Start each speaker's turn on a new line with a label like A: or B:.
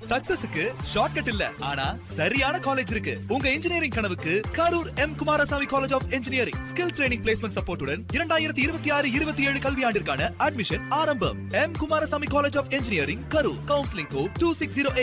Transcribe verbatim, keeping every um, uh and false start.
A: சக்சஸுக்கு shortcut இல்ல, ஆனா சரியான காலேஜ் இருக்கு. உங்க இன்ஜினியரிங் கனவுக்கு Karur M Kumaraswamy college of engineering skill training placement சப்போர்ட்டுடன் இரண்டாயிரத்தி இருபத்தி ஆறு இருபத்தி ஏழு கல்வியாண்டிற்கான அட்மிஷன் ஆரம்பம். M Kumaraswamy college of engineering Karur. Counselling code two six zero